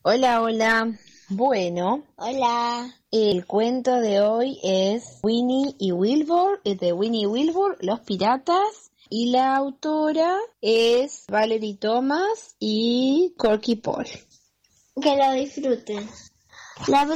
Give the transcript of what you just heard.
Hola, hola. Bueno, Hola. el cuento de hoy es Winnie y Wilbur, de Winnie y Wilbur, los piratas, y la autora es Valerie Thomas y Corky Paul. Que lo disfruten. La